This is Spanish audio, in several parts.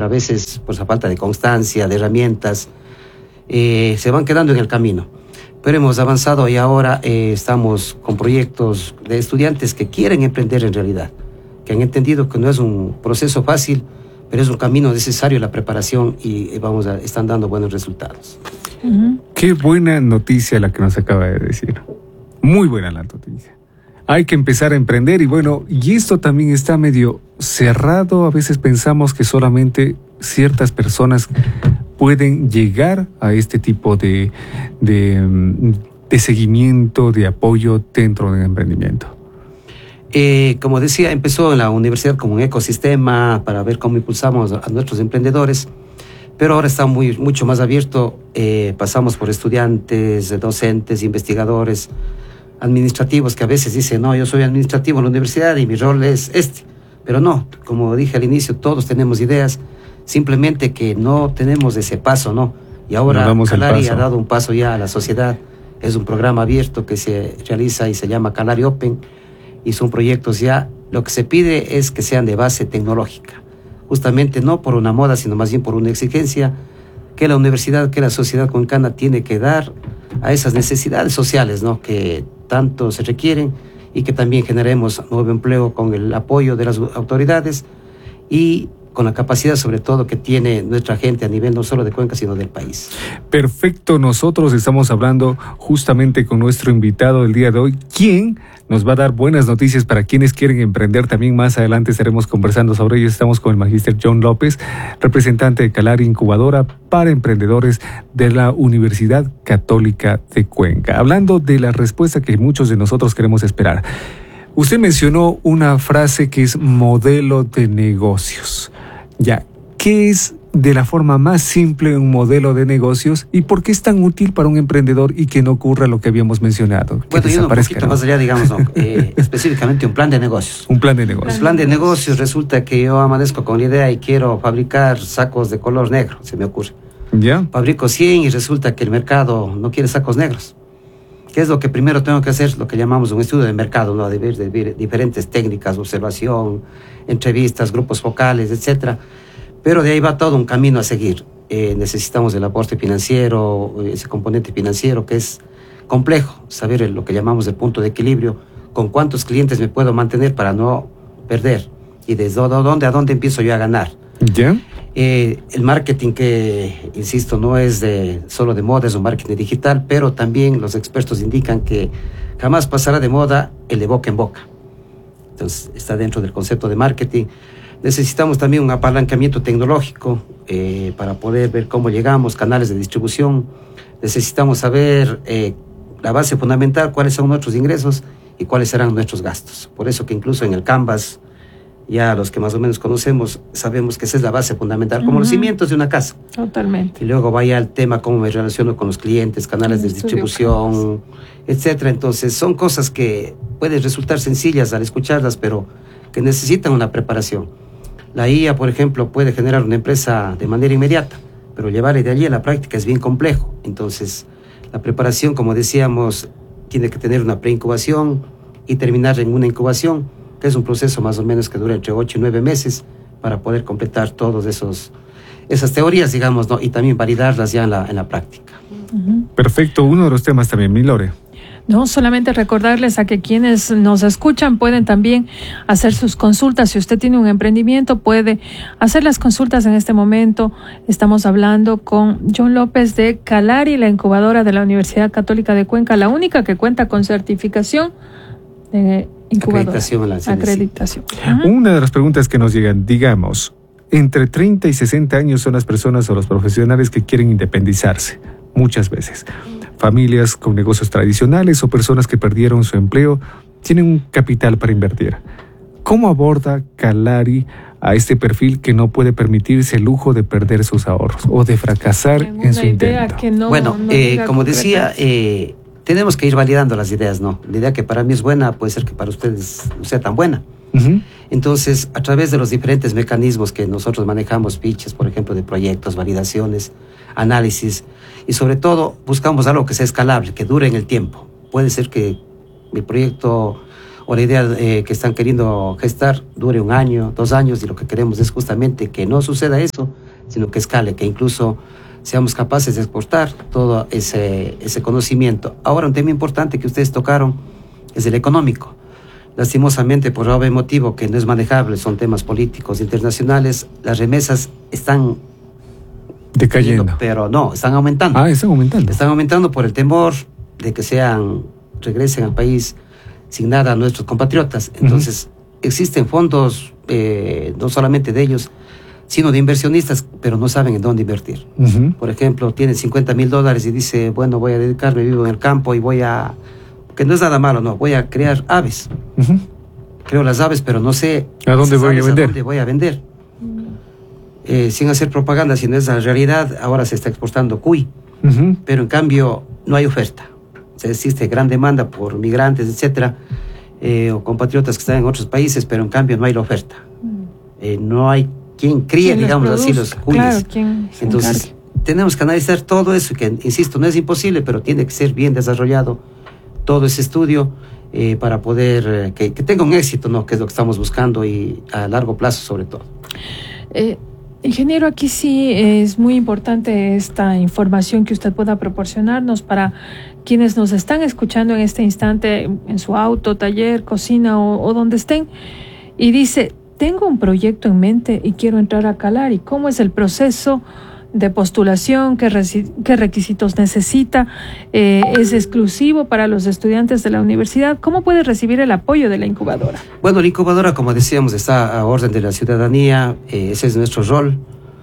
pero a veces por esa falta de constancia, de herramientas, se van quedando en el camino. Pero hemos avanzado y ahora estamos con proyectos de estudiantes que quieren emprender en realidad, que han entendido que no es un proceso fácil, pero es un camino necesario la preparación y están dando buenos resultados. Qué buena noticia la que nos acaba de decir. Muy buena la noticia. Hay que empezar a emprender y esto también está medio cerrado. A veces pensamos que solamente ciertas personas pueden llegar a este tipo de seguimiento, de apoyo dentro del emprendimiento. Como decía, empezó en la universidad como un ecosistema para ver cómo impulsamos a nuestros emprendedores, pero ahora está mucho más abierto. Pasamos por estudiantes, docentes, investigadores, administrativos que a veces dicen, no, yo soy administrativo en la universidad y mi rol es este. Pero no, como dije al inicio, todos tenemos ideas, simplemente que no tenemos ese paso, ¿no? Y ahora Calari ha dado un paso ya a la sociedad. Es un programa abierto que se realiza y se llama Calari Open, y son proyectos ya, lo que se pide es que sean de base tecnológica, justamente no por una moda, sino más bien por una exigencia que la universidad, que la sociedad cuencana tiene que dar a esas necesidades sociales, ¿no?, que tanto se requieren, y que también generemos nuevo empleo con el apoyo de las autoridades y con la capacidad sobre todo que tiene nuestra gente a nivel no solo de Cuenca, sino del país. Perfecto, nosotros estamos hablando justamente con nuestro invitado del día de hoy, quien nos va a dar buenas noticias para quienes quieren emprender. También más adelante estaremos conversando sobre ello. Estamos con el magíster John López, representante de Calari Incubadora para Emprendedores de la Universidad Católica de Cuenca. Hablando de la respuesta que muchos de nosotros queremos esperar. Usted mencionó una frase que es modelo de negocios. Ya, ¿qué es de la forma más simple un modelo de negocios y por qué es tan útil para un emprendedor y que no ocurra lo que habíamos mencionado? Bueno, yendo un poquito más allá, digamos, ¿no? Específicamente un plan de negocios. Un plan de negocios. Un plan de negocios resulta que yo amanezco con la idea y quiero fabricar sacos de color negro, se me ocurre. ¿Ya? Fabrico 100 y resulta que el mercado no quiere sacos negros. ¿Qué es lo que primero tengo que hacer? Lo que llamamos un estudio de mercado, ¿no? De diferentes técnicas, observación, entrevistas, grupos focales, etcétera. Pero de ahí va todo un camino a seguir. Necesitamos el aporte financiero, ese componente financiero que es complejo, saber lo que llamamos el punto de equilibrio, con cuántos clientes me puedo mantener para no perder y desde dónde a dónde empiezo yo a ganar. ¿Ya? El marketing, que insisto, no es solo de moda, es un marketing digital, pero también los expertos indican que jamás pasará de moda el de boca en boca. Entonces está dentro del concepto de marketing. Necesitamos también un apalancamiento tecnológico para poder ver cómo llegamos, canales de distribución. Necesitamos saber la base fundamental, cuáles son nuestros ingresos y cuáles serán nuestros gastos. Por eso que incluso en el Canvas, ya los que más o menos conocemos, sabemos que esa es la base fundamental, como los cimientos de una casa. Totalmente. Y luego vaya el tema, cómo me relaciono con los clientes, canales de distribución, etcétera. Entonces, son cosas que pueden resultar sencillas al escucharlas, pero que necesitan una preparación. La IA, por ejemplo, puede generar una empresa de manera inmediata, pero llevarla de allí a la práctica es bien complejo. Entonces, la preparación, como decíamos, tiene que tener una preincubación y terminar en una incubación, que es un proceso más o menos que dura entre 8 y 9 meses para poder completar todas esas teorías, digamos, ¿no? Y también validarlas ya en la práctica. Perfecto, uno de los temas también, mi Lore. No, solamente recordarles a que quienes nos escuchan pueden también hacer sus consultas. Si usted tiene un emprendimiento, puede hacer las consultas en este momento. Estamos hablando con John López de Calari, la incubadora de la Universidad Católica de Cuenca, la única que cuenta con certificación de incubadora. Acreditación. Una de las preguntas que nos llegan, digamos, entre 30 y 60 años son las personas o los profesionales que quieren independizarse, muchas veces. Familias con negocios tradicionales o personas que perdieron su empleo tienen un capital para invertir. ¿Cómo aborda Calari a este perfil que no puede permitirse el lujo de perder sus ahorros o de fracasar en su intento? Como decía, tenemos que ir validando las ideas, ¿no? La idea que para mí es buena puede ser que para ustedes no sea tan buena. Entonces, a través de los diferentes mecanismos que nosotros manejamos, pitches, por ejemplo, de proyectos, validaciones, análisis, y sobre todo buscamos algo que sea escalable, que dure en el tiempo. Puede ser que mi proyecto o la idea que están queriendo gestar dure 1 año, 2 años, y lo que queremos es justamente que no suceda eso, sino que escale, que incluso seamos capaces de exportar todo ese conocimiento. Ahora, un tema importante que ustedes tocaron es el económico. Lastimosamente, por obvio motivo que no es manejable, son temas políticos internacionales, las remesas están decayendo. Pero no, están aumentando. Están aumentando. Están aumentando por el temor de que regresen al país sin nada a nuestros compatriotas. Entonces, existen fondos, no solamente de ellos, sino de inversionistas, pero no saben en dónde invertir. Por ejemplo, tienen $50,000 y dice, bueno, voy a dedicarme, vivo en el campo y voy a, que no es nada malo, no, voy a crear aves. Creo las aves, pero no sé ¿A dónde voy a vender? Sin hacer propaganda, sino es la realidad. Ahora se está exportando cuy, pero en cambio no hay oferta. O sea, existe gran demanda por migrantes, etcétera, o compatriotas que están en otros países, pero en cambio no hay la oferta. No hay quien críe, digamos así, los cuyes. Claro, ¿quién se Entonces, encargue? tenemos que analizar todo eso, que insisto, no es imposible, pero tiene que ser bien desarrollado todo ese estudio para poder que tenga un éxito, ¿no? Que es lo que estamos buscando, y a largo plazo sobre todo. Ingeniero, aquí sí es muy importante esta información que usted pueda proporcionarnos para quienes nos están escuchando en este instante, en su auto, taller, cocina o donde estén, y dice, tengo un proyecto en mente y quiero entrar a Calari. ¿Cómo es el proceso de postulación? ¿Qué requisitos necesita? ¿Es exclusivo para los estudiantes de la universidad? ¿Cómo puede recibir el apoyo de la incubadora? Bueno, la incubadora, como decíamos, está a orden de la ciudadanía. Ese es nuestro rol,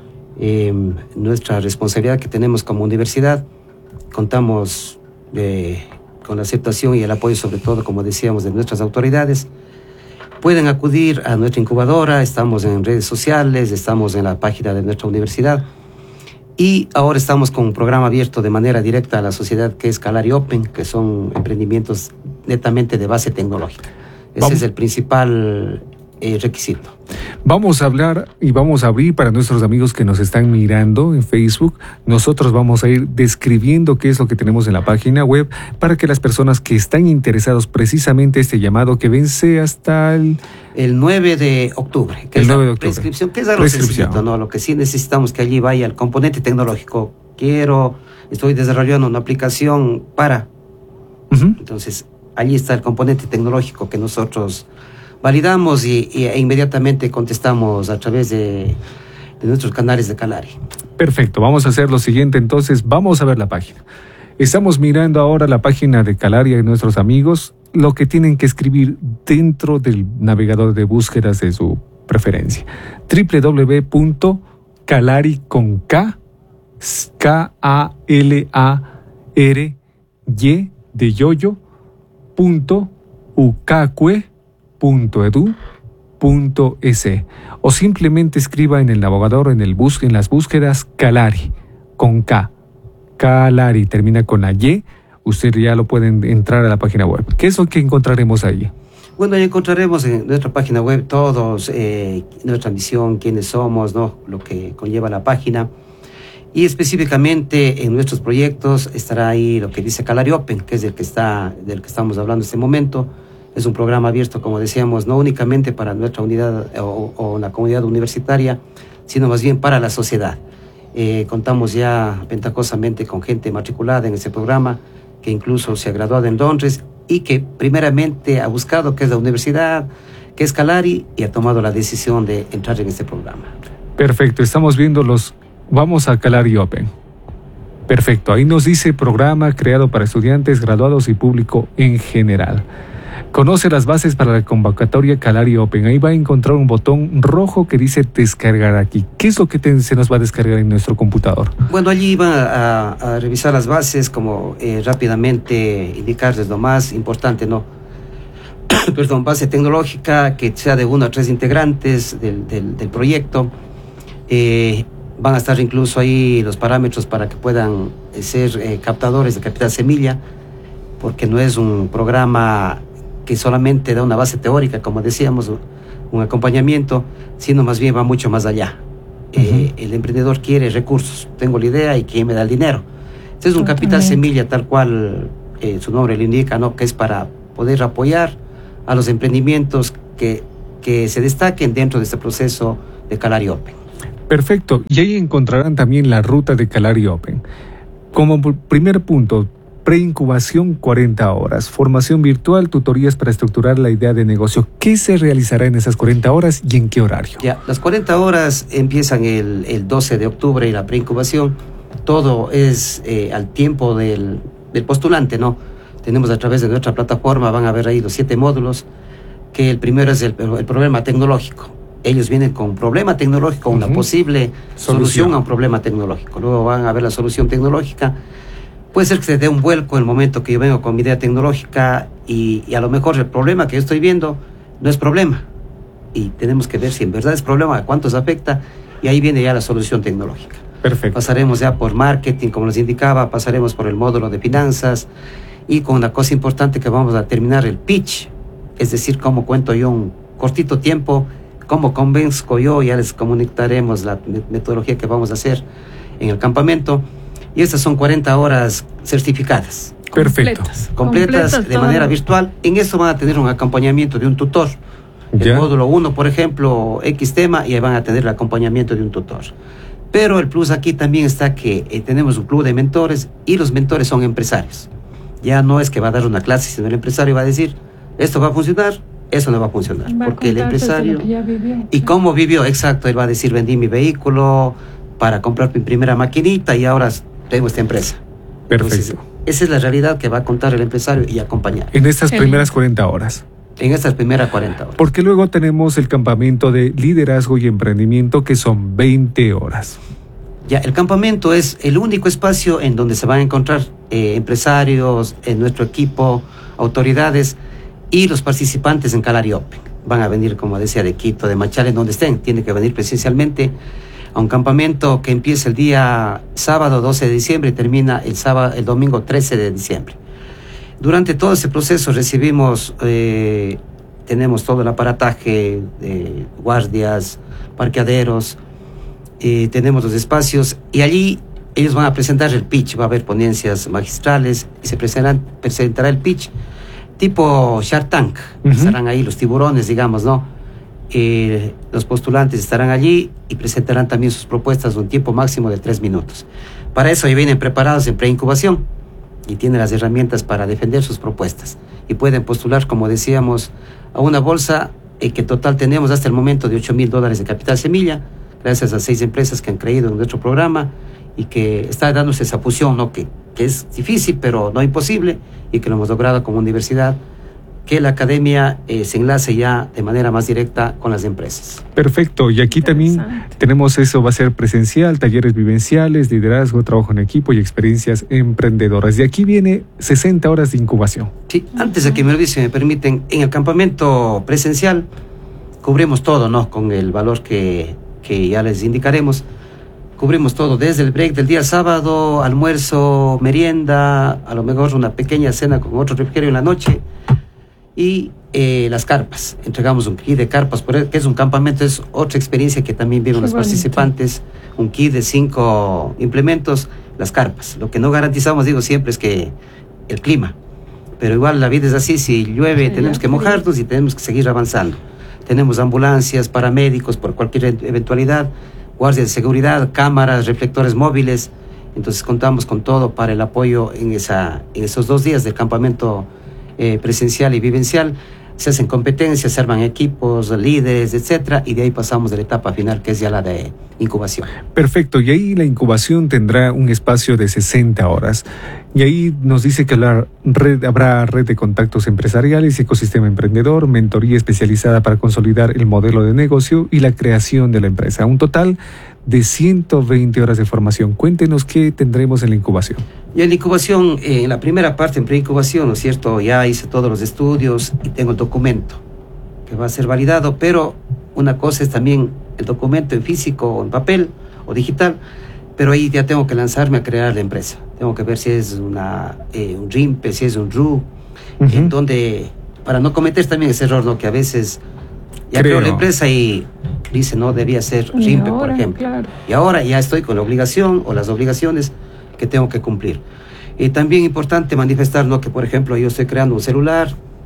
nuestra responsabilidad que tenemos como universidad. Contamos con la aceptación y el apoyo, sobre todo, como decíamos, de nuestras autoridades. Pueden acudir a nuestra incubadora, estamos en redes sociales, estamos en la página de nuestra universidad. Y ahora estamos con un programa abierto de manera directa a la sociedad, que es Calari Open, que son emprendimientos netamente de base tecnológica. Ese es el principal requisito. Vamos a hablar y vamos a abrir para nuestros amigos que nos están mirando en Facebook. Nosotros vamos a ir describiendo qué es lo que tenemos en la página web para que las personas que están interesados precisamente este llamado que vence hasta el 9 de octubre, que el 9 de es la octubre. prescripción, que es algo sencillo, ¿no? Lo que sí necesitamos que allí vaya el componente tecnológico. Estoy desarrollando una aplicación para. Entonces, allí está el componente tecnológico que nosotros validamos e inmediatamente contestamos a través de nuestros canales de Calari. Perfecto, vamos a hacer lo siguiente entonces, vamos a ver la página. Estamos mirando ahora la página de Calari y nuestros amigos, lo que tienen que escribir dentro del navegador de búsquedas de su preferencia. www.calari con K, K-A-L-A-R-Y de yoyo, .ucacue.edu.es o simplemente escriba en el navegador en las búsquedas Calari con K. Calari termina con la Y. Usted ya lo pueden entrar a la página web. ¿Qué es lo que encontraremos ahí? Bueno, ahí encontraremos en nuestra página web todos, nuestra misión, quiénes somos, ¿no? Lo que conlleva la página. Y específicamente en nuestros proyectos estará ahí lo que dice Calari Open, que es del que estamos hablando en este momento. Es un programa abierto, como decíamos, no únicamente para nuestra unidad o la comunidad universitaria, sino más bien para la sociedad. Contamos ya ventajosamente con gente matriculada en este programa, que incluso se ha graduado en Londres y que primeramente ha buscado qué es la universidad, qué es Calari, y ha tomado la decisión de entrar en este programa. Perfecto, estamos viendo vamos a Calari Open. Perfecto, ahí nos dice programa creado para estudiantes, graduados y público en general. Conoce las bases para la convocatoria Calari Open. Ahí va a encontrar un botón rojo que dice descargar aquí. ¿Qué es lo que se nos va a descargar en nuestro computador? Bueno, allí va a revisar las bases, como rápidamente indicarles lo más importante, ¿no? Perdón, base tecnológica que sea de 1 a 3 integrantes del proyecto. Van a estar incluso ahí los parámetros para que puedan ser captadores de capital semilla, porque no es un programa que solamente da una base teórica, como decíamos, un acompañamiento, sino más bien va mucho más allá. El emprendedor quiere recursos, tengo la idea y quién me da el dinero. Entonces un capital semilla tal cual su nombre lo indica, ¿no? Que es para poder apoyar a los emprendimientos que se destaquen dentro de este proceso de Calari Open. Perfecto, y ahí encontrarán también la ruta de Calari Open. Como primer punto, preincubación 40 horas, formación virtual, tutorías para estructurar la idea de negocio. ¿Qué se realizará en esas 40 horas y en qué horario? Ya, las 40 horas empiezan el 12 de octubre y la preincubación, todo es al tiempo del postulante, ¿no? Tenemos a través de nuestra plataforma, van a ver ahí los 7 módulos, que el primero es el problema tecnológico. Ellos vienen con un problema tecnológico, una posible solución a un problema tecnológico. Luego van a ver la solución tecnológica. Puede ser que se dé un vuelco en el momento que yo vengo con mi idea tecnológica y a lo mejor el problema que yo estoy viendo no es problema. Y tenemos que ver si en verdad es problema, a cuántos afecta, y ahí viene ya la solución tecnológica. Perfecto. Pasaremos ya por marketing, como les indicaba, pasaremos por el módulo de finanzas y con una cosa importante que vamos a terminar el pitch, es decir, cómo cuento yo un cortito tiempo, cómo convenzco yo, ya les comunicaremos la metodología que vamos a hacer en el campamento. Y estas son 40 horas certificadas. Perfecto. Completas de manera virtual. En eso van a tener un acompañamiento de un tutor. El módulo 1, por ejemplo, X tema, y ahí van a tener el acompañamiento de un tutor. Pero el plus aquí también está que tenemos un club de mentores y los mentores son empresarios. Ya no es que va a dar una clase, sino el empresario va a decir, esto va a funcionar, eso no va a funcionar. Porque el empresario... ¿Y cómo vivió? Exacto, él va a decir, vendí mi vehículo para comprar mi primera maquinita y ahora tengo esta empresa. Perfecto. Entonces, esa es la realidad que va a contar el empresario y acompañar. En estas primeras 40 horas. En estas primeras 40 horas. Porque luego tenemos el campamento de liderazgo y emprendimiento, que son 20 horas. Ya, el campamento es el único espacio en donde se van a encontrar empresarios, en nuestro equipo, autoridades y los participantes en Calari Open. Van a venir, como decía, de Quito, de Machala, en donde estén. Tienen que venir presencialmente a un campamento que empieza el día sábado 12 de diciembre y termina el domingo 13 de diciembre. Durante todo ese proceso recibimos, tenemos todo el aparataje de guardias, parqueaderos, tenemos los espacios y allí ellos van a presentar el pitch, va a haber ponencias magistrales y se presentará el pitch tipo Shark Tank. Estarán ahí los tiburones, digamos, ¿no? Los postulantes estarán allí y presentarán también sus propuestas en un tiempo máximo de 3 minutos. Para eso ya vienen preparados en preincubación y tienen las herramientas para defender sus propuestas. Y pueden postular, como decíamos, a una bolsa que total tenemos hasta el momento de $8,000 de capital semilla, gracias a 6 empresas que han creído en nuestro programa y que está dándose esa fusión, ¿no? que es difícil, pero no imposible, y que lo hemos logrado como universidad, que la academia se enlace ya de manera más directa con las empresas. Perfecto, y aquí también tenemos eso, va a ser presencial, talleres vivenciales, liderazgo, trabajo en equipo y experiencias emprendedoras. Y aquí viene 60 horas de incubación. Sí, antes de que me olvide, si me permiten, en el campamento presencial cubrimos todo, ¿no? Con el valor que ya les indicaremos. Cubrimos todo, desde el break del día sábado, almuerzo, merienda, a lo mejor una pequeña cena con otro refrigerio en la noche, y las carpas. Entregamos un kit de carpas, que es un campamento, es otra experiencia que también vieron los participantes, un kit de 5 implementos, las carpas. Lo que no garantizamos, digo siempre, es que el clima, pero igual la vida es así, si llueve tenemos que mojarnos y tenemos que seguir avanzando. Tenemos ambulancias, paramédicos por cualquier eventualidad, guardias de seguridad, cámaras, reflectores móviles. Entonces contamos con todo para el apoyo en esos 2 días del campamento presencial y vivencial. Se hacen competencias, se arman equipos, líderes, etcétera, y de ahí pasamos de la etapa final, que es ya la de incubación. Perfecto, y ahí la incubación tendrá un espacio de 60 horas. Y ahí nos dice que habrá red de contactos empresariales, ecosistema emprendedor, mentoría especializada para consolidar el modelo de negocio y la creación de la empresa. Un total de 120 horas de formación. Cuéntenos qué tendremos en la incubación. Y en la incubación, en la primera parte, en preincubación, ¿no es cierto? Ya hice todos los estudios y tengo el documento que va a ser validado, pero una cosa es también el documento en físico o en papel o digital, pero ahí ya tengo que lanzarme a crear la empresa. Tengo que ver si es un RIMPE, si es un RU, en donde, para no cometer también ese error, ¿no? Que a veces ya creo la empresa y dice, no, debía ser RIMPE, por ejemplo. Claro. Y ahora ya estoy con la obligación o las obligaciones que tengo que cumplir. Y también importante manifestar, ¿no? Que, por ejemplo, yo estoy creando un celular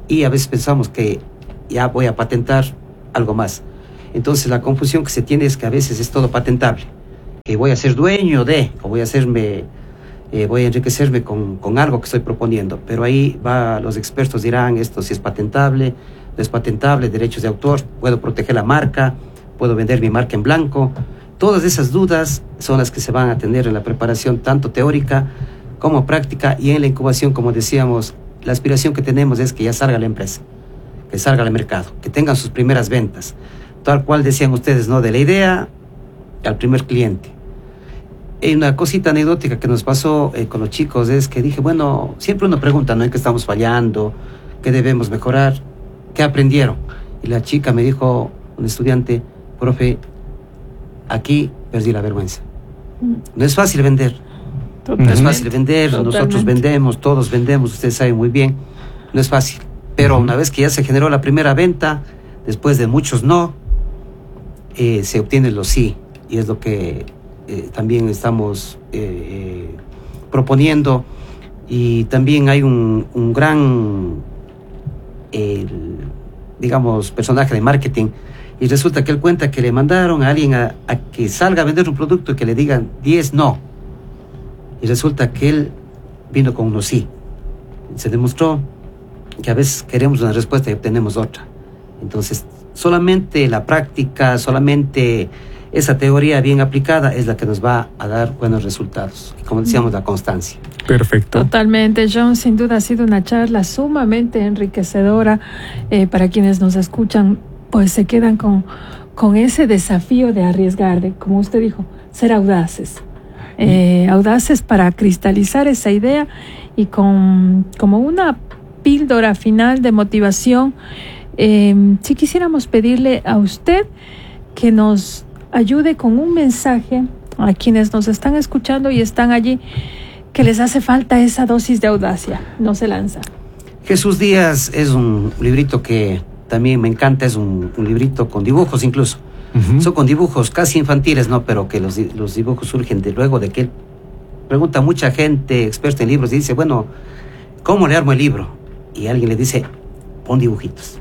y a veces pensamos que ya voy a patentar algo más. Entonces la confusión que se tiene es que a veces es todo patentable, que voy a ser dueño de, o voy a enriquecerme con algo que estoy proponiendo, pero ahí los expertos dirán esto si es patentable, no es patentable, derechos de autor, puedo proteger la marca, puedo vender mi marca en blanco. Todas esas dudas son las que se van a tener en la preparación tanto teórica como práctica, y en la incubación, como decíamos, la aspiración que tenemos es que ya salga la empresa, que salga al mercado, que tengan sus primeras ventas, tal cual decían ustedes, ¿no? De la idea al primer cliente. Y una cosita anecdótica que nos pasó con los chicos es que dije, bueno, siempre uno pregunta, ¿no? ¿En qué estamos fallando? ¿Qué debemos mejorar? ¿Qué aprendieron? Y la chica me dijo, un estudiante, profe, aquí perdí la vergüenza. No es fácil vender. Totalmente. No es fácil vender, nosotros vendemos, todos vendemos, ustedes saben muy bien, no es fácil. Pero una vez que ya se generó la primera venta, después de muchos no, se obtiene los sí, y es lo que también estamos proponiendo. Y también hay un gran, digamos, personaje de marketing, y resulta que él cuenta que le mandaron a alguien a que salga a vender un producto y que le digan 10 no, y resulta que él vino con unos sí. Se demostró que a veces queremos una respuesta y obtenemos otra. Entonces, solamente la práctica, solamente esa teoría bien aplicada es la que nos va a dar buenos resultados. Y como decíamos, la constancia. Perfecto. Totalmente, John. Sin duda ha sido una charla sumamente enriquecedora para quienes nos escuchan, pues se quedan con ese desafío de arriesgar, de, como usted dijo, ser audaces. Audaces para cristalizar esa idea y como una píldora final de motivación. Si quisiéramos pedirle a usted que nos ayude con un mensaje a quienes nos están escuchando y están allí, que les hace falta esa dosis de audacia. No se lanza. Jesús Díaz es un librito que también me encanta, es un librito con dibujos incluso. Son con dibujos casi infantiles, ¿no? Pero que los dibujos surgen luego de que pregunta a mucha gente experta en libros y dice, bueno, ¿cómo le armo el libro? Y alguien le dice, pon dibujitos.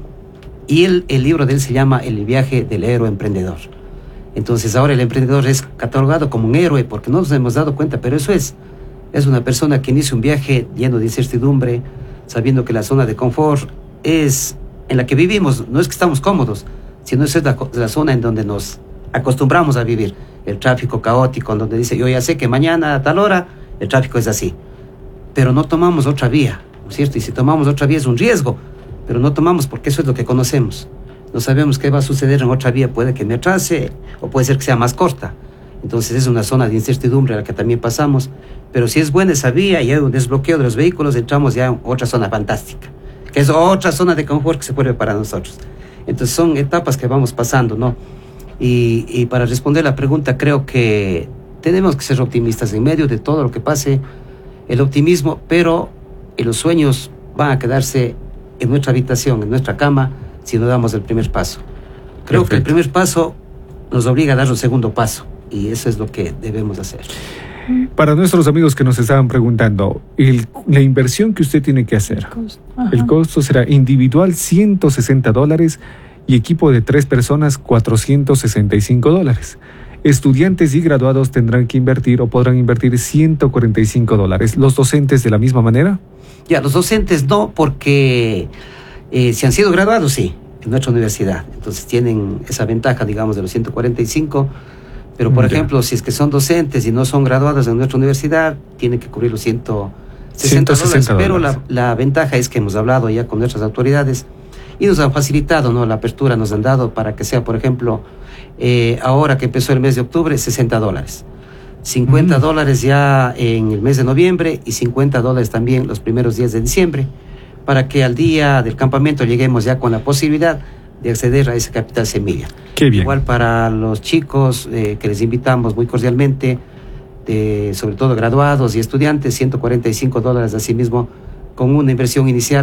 Y el libro de él se llama El viaje del héroe emprendedor. Entonces ahora el emprendedor es catalogado como un héroe porque no nos hemos dado cuenta, pero eso es una persona que inicia un viaje lleno de incertidumbre, sabiendo que la zona de confort es en la que vivimos, no es que estamos cómodos, sino es la zona en donde nos acostumbramos a vivir. El tráfico caótico, en donde dice, yo ya sé que mañana a tal hora el tráfico es así, pero no tomamos otra vía, ¿no es cierto? Y si tomamos otra vía es un riesgo, pero no tomamos porque eso es lo que conocemos. No sabemos qué va a suceder en otra vía, puede que me atrase o puede ser que sea más corta. Entonces es una zona de incertidumbre a la que también pasamos, pero si es buena esa vía y hay un desbloqueo de los vehículos, entramos ya en otra zona fantástica, que es otra zona de confort que se vuelve para nosotros. Entonces son etapas que vamos pasando, ¿no? Y para responder la pregunta, creo que tenemos que ser optimistas en medio de todo lo que pase, el optimismo, pero los sueños van a quedarse en nuestra habitación, en nuestra cama, si no damos el primer paso. Creo Perfecto. Que el primer paso nos obliga a dar un segundo paso, y eso es lo que debemos hacer. Para nuestros amigos que nos estaban preguntando, la inversión que usted tiene que hacer, el costo será individual $160 y equipo de 3 personas $465. Estudiantes y graduados tendrán que invertir o podrán invertir $145. ¿Los docentes de la misma manera? Ya, los docentes no, porque si han sido graduados, sí, en nuestra universidad. Entonces tienen esa ventaja, digamos, de los 145. Pero, por ejemplo, si es que son docentes y no son graduados en nuestra universidad, tienen que cubrir los $160. Pero la ventaja es que hemos hablado ya con nuestras autoridades y nos han facilitado, ¿no? La apertura nos han dado para que sea, por ejemplo, ahora que empezó el mes de octubre, $60. $50 ya en el mes de noviembre y $50 también los primeros días de diciembre, para que al día del campamento lleguemos ya con la posibilidad de acceder a ese capital semilla. Qué bien. Igual para los chicos que les invitamos muy cordialmente, sobre todo graduados y estudiantes, $145 así mismo, con una inversión inicial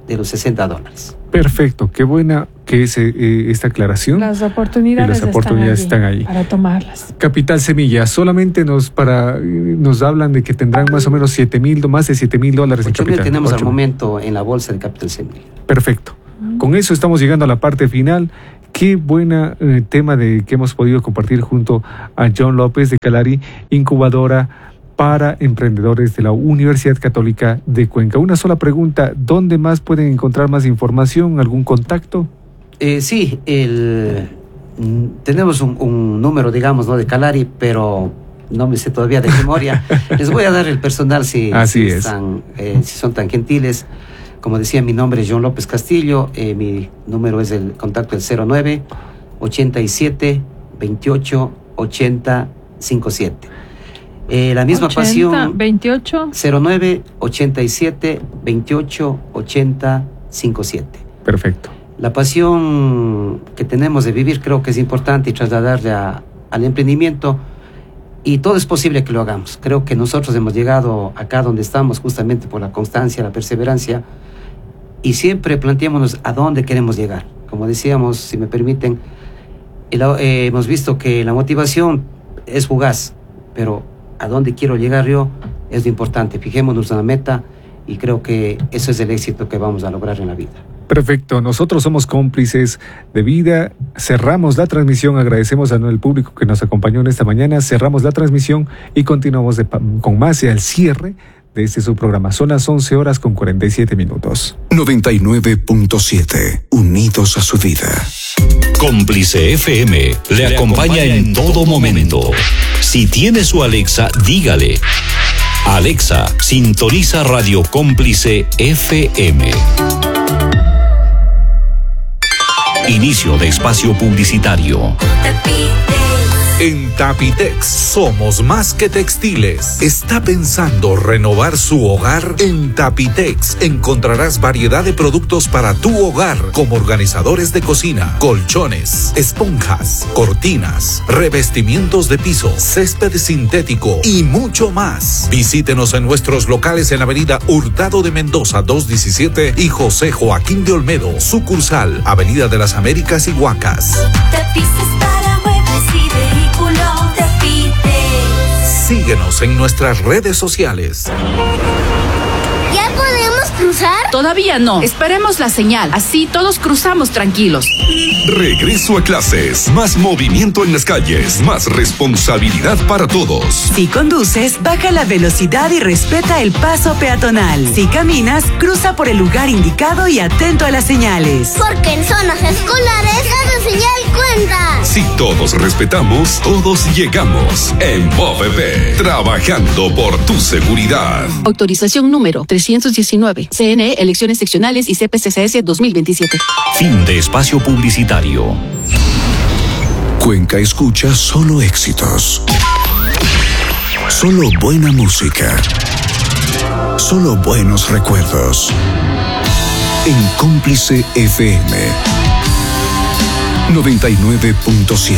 de los $60. Perfecto, qué buena que es esta aclaración. Las oportunidades, están ahí para tomarlas. Capital Semilla, solamente nos hablan de que tendrán más o menos más de $7,000 en capital. Tenemos al momento en la bolsa de Capital Semilla. Perfecto. Con eso estamos llegando a la parte final. Qué buena tema que hemos podido compartir junto a John López de Calari, incubadora para emprendedores de la Universidad Católica de Cuenca. Una sola pregunta, ¿dónde más pueden encontrar más información? ¿Algún contacto? Sí, tenemos un número, digamos, ¿no?, de Calari, pero no me sé todavía de memoria. Les voy a dar el personal si son tan gentiles. Como decía, mi nombre es John López Castillo, mi número es el contacto el 09 87 28 80 57. La misma 80, pasión 28 09 87 28 80 57. Perfecto. La pasión que tenemos de vivir creo que es importante y trasladarle al emprendimiento, y todo es posible que lo hagamos. Creo que nosotros hemos llegado acá donde estamos justamente por la constancia, la perseverancia, y siempre planteémonos a dónde queremos llegar. Como decíamos, si me permiten, hemos visto que la motivación es fugaz, pero a dónde quiero llegar yo es lo importante. Fijémonos en la meta y creo que eso es el éxito que vamos a lograr en la vida. Perfecto, nosotros somos cómplices de vida. Cerramos la transmisión, agradecemos al público que nos acompañó en esta mañana, cerramos la transmisión y continuamos con más al cierre de este su programa. Son las 11:47. 99.7, unidos a su vida. Cómplice FM le acompaña en todo momento. Si tiene su Alexa, dígale: Alexa, sintoniza Radio Cómplice FM. Inicio de espacio publicitario. En Tapitex somos más que textiles. ¿Está pensando renovar su hogar? En Tapitex encontrarás variedad de productos para tu hogar, como organizadores de cocina, colchones, esponjas, cortinas, revestimientos de piso, césped sintético y mucho más. Visítenos en nuestros locales en la avenida Hurtado de Mendoza 217 y José Joaquín de Olmedo, sucursal Avenida de las Américas y Huacas. Tapices para muebles y vehículos. Síguenos en nuestras redes sociales. ¿Ya podemos cruzar? Todavía no. Esperemos la señal. Así todos cruzamos tranquilos. Regreso a clases. Más movimiento en las calles. Más responsabilidad para todos. Si conduces, baja la velocidad y respeta el paso peatonal. Si caminas, cruza por el lugar indicado y atento a las señales. Porque en zonas escolares cada señal cuenta. Si todos respetamos, todos llegamos. En BOVP, trabajando por tu seguridad. Autorización número 319. CNE, elecciones seccionales y CPCCS 2027. Fin de espacio publicitario. Cuenca escucha solo éxitos. Solo buena música. Solo buenos recuerdos. En Cómplice FM 99.7.